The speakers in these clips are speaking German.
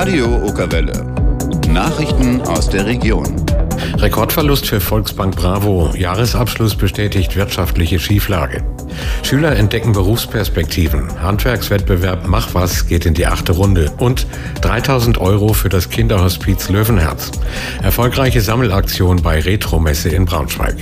Radio Okerwelle. Nachrichten aus der Region. Rekordverlust für Volksbank Bravo. Jahresabschluss bestätigt wirtschaftliche Schieflage. Schüler entdecken Berufsperspektiven. Handwerkswettbewerb Mach was geht in die 8. Runde. Und 3.000 € für das Kinderhospiz Löwenherz. Erfolgreiche Sammelaktion bei Retromesse in Braunschweig.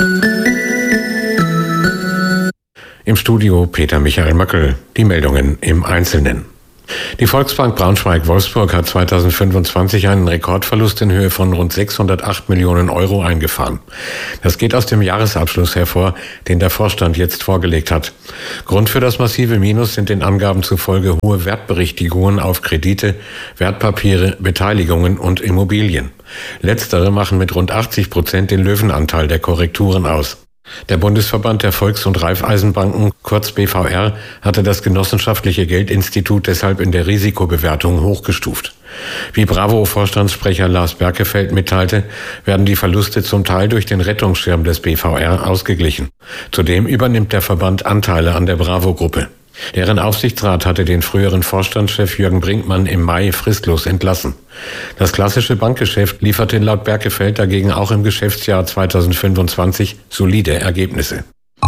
Im Studio Peter Michael Möckel. Die Meldungen im Einzelnen. Die Volksbank Braunschweig-Wolfsburg hat 2025 einen Rekordverlust in Höhe von rund 608 Millionen € eingefahren. Das geht aus dem Jahresabschluss hervor, den der Vorstand jetzt vorgelegt hat. Grund für das massive Minus sind den Angaben zufolge hohe Wertberichtigungen auf Kredite, Wertpapiere, Beteiligungen und Immobilien. Letztere machen mit rund 80% den Löwenanteil der Korrekturen aus. Der Bundesverband der Volks- und Raiffeisenbanken, kurz BVR, hatte das genossenschaftliche Geldinstitut deshalb in der Risikobewertung hochgestuft. Wie Bravo-Vorstandssprecher Lars Berkefeld mitteilte, werden die Verluste zum Teil durch den Rettungsschirm des BVR ausgeglichen. Zudem übernimmt der Verband Anteile an der Bravo-Gruppe. Deren Aufsichtsrat hatte den früheren Vorstandschef Jürgen Brinkmann im Mai fristlos entlassen. Das klassische Bankgeschäft lieferte laut Berkefeld dagegen auch im Geschäftsjahr 2025 solide Ergebnisse.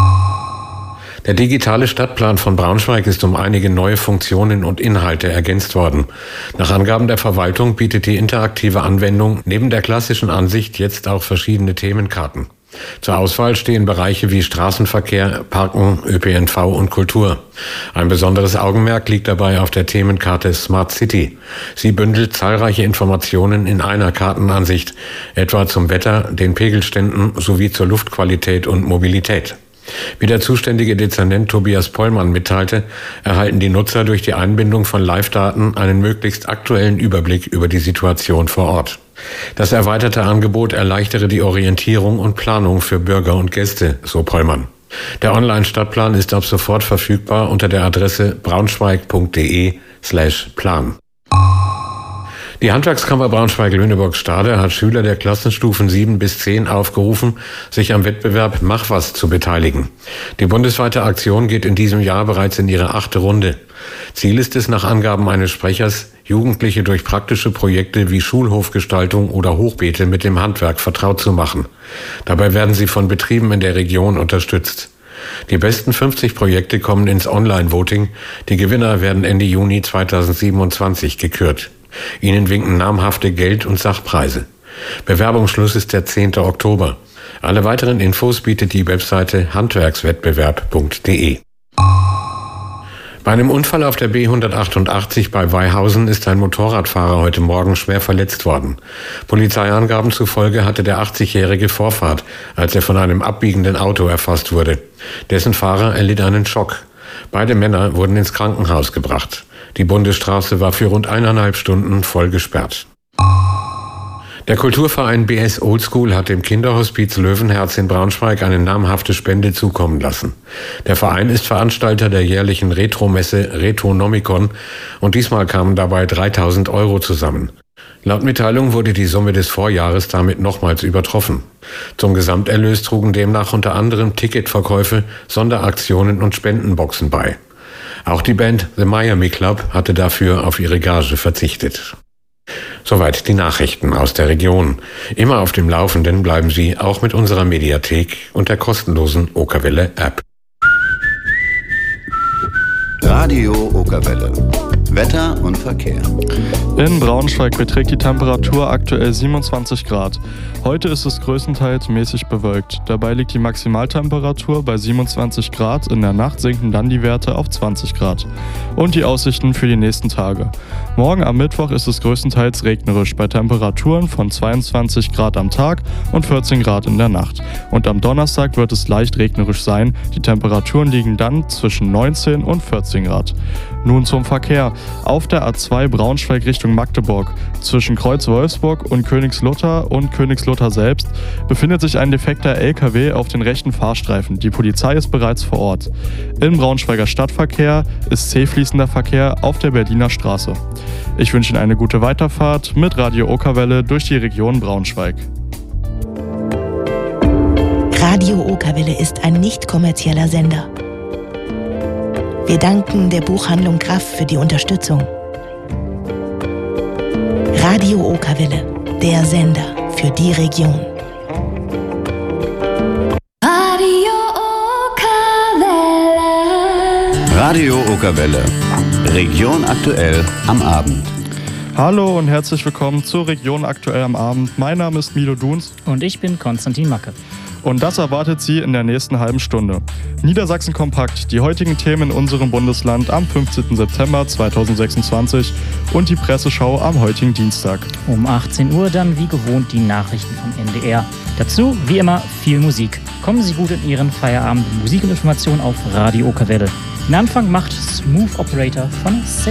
Der digitale Stadtplan von Braunschweig ist um einige neue Funktionen und Inhalte ergänzt worden. Nach Angaben der Verwaltung bietet die interaktive Anwendung neben der klassischen Ansicht jetzt auch verschiedene Themenkarten. Zur Auswahl stehen Bereiche wie Straßenverkehr, Parken, ÖPNV und Kultur. Ein besonderes Augenmerk liegt dabei auf der Themenkarte Smart City. Sie bündelt zahlreiche Informationen in einer Kartenansicht, etwa zum Wetter, den Pegelständen sowie zur Luftqualität und Mobilität. Wie der zuständige Dezernent Tobias Pollmann mitteilte, erhalten die Nutzer durch die Einbindung von Live-Daten einen möglichst aktuellen Überblick über die Situation vor Ort. Das erweiterte Angebot erleichtere die Orientierung und Planung für Bürger und Gäste, so Pollmann. Der Online-Stadtplan ist ab sofort verfügbar unter der Adresse braunschweig.de/plan. Die Handwerkskammer Braunschweig-Lüneburg-Stade hat Schüler der Klassenstufen 7 bis 10 aufgerufen, sich am Wettbewerb Mach was zu beteiligen. Die bundesweite Aktion geht in diesem Jahr bereits in ihre 8. Runde. Ziel ist es nach Angaben eines Sprechers, Jugendliche durch praktische Projekte wie Schulhofgestaltung oder Hochbeete mit dem Handwerk vertraut zu machen. Dabei werden sie von Betrieben in der Region unterstützt. Die besten 50 Projekte kommen ins Online-Voting. Die Gewinner werden Ende Juni 2027 gekürt. Ihnen winken namhafte Geld- und Sachpreise. Bewerbungsschluss ist der 10. Oktober. Alle weiteren Infos bietet die Webseite handwerkswettbewerb.de. Bei einem Unfall auf der B188 bei Weihausen ist ein Motorradfahrer heute Morgen schwer verletzt worden. Polizeiangaben zufolge hatte der 80-Jährige Vorfahrt, als er von einem abbiegenden Auto erfasst wurde. Dessen Fahrer erlitt einen Schock. Beide Männer wurden ins Krankenhaus gebracht. Die Bundesstraße war für rund 1,5 Stunden voll gesperrt. Der Kulturverein BS Oldschool hat dem Kinderhospiz Löwenherz in Braunschweig eine namhafte Spende zukommen lassen. Der Verein ist Veranstalter der jährlichen Retromesse Retonomicon und diesmal kamen dabei 3.000 € zusammen. Laut Mitteilung wurde die Summe des Vorjahres damit nochmals übertroffen. Zum Gesamterlös trugen demnach unter anderem Ticketverkäufe, Sonderaktionen und Spendenboxen bei. Auch die Band The Miami Club hatte dafür auf ihre Gage verzichtet. Soweit die Nachrichten aus der Region. Immer auf dem Laufenden bleiben Sie auch mit unserer Mediathek und der kostenlosen Okerwelle-App. Radio Okerwelle. Wetter und Verkehr. In Braunschweig beträgt die Temperatur aktuell 27 Grad. Heute ist es größtenteils mäßig bewölkt. Dabei liegt die Maximaltemperatur bei 27 Grad. In der Nacht sinken dann die Werte auf 20 Grad. Und die Aussichten für die nächsten Tage. Morgen am Mittwoch ist es größtenteils regnerisch bei Temperaturen von 22 Grad am Tag und 14 Grad in der Nacht. Und am Donnerstag wird es leicht regnerisch sein. Die Temperaturen liegen dann zwischen 19 und 14 Grad. Nun zum Verkehr. Auf der A2 Braunschweig Richtung Magdeburg zwischen Kreuz Wolfsburg und Königslutter selbst befindet sich ein defekter LKW auf den rechten Fahrstreifen. Die Polizei ist bereits vor Ort. Im Braunschweiger Stadtverkehr ist zähfließender Verkehr auf der Berliner Straße. Ich wünsche Ihnen eine gute Weiterfahrt mit Radio Okerwelle durch die Region Braunschweig. Radio Okerwelle ist ein nicht kommerzieller Sender. Wir danken der Buchhandlung Graff für die Unterstützung. Radio Okerwelle, der Sender für die Region. Radio Okerwelle. Region aktuell am Abend. Hallo und herzlich willkommen zur Region aktuell am Abend. Mein Name ist Milo Duns. Und ich bin Konstantin Macke. Und das erwartet Sie in der nächsten halben Stunde. Niedersachsen kompakt, die heutigen Themen in unserem Bundesland am 15. September 2026 und die Presseschau am heutigen Dienstag. Um 18 Uhr dann wie gewohnt die Nachrichten vom NDR. Dazu wie immer viel Musik. Kommen Sie gut in Ihren Feierabend. Musik und Information auf Radio Okerwelle. Den Anfang macht Smooth Operator von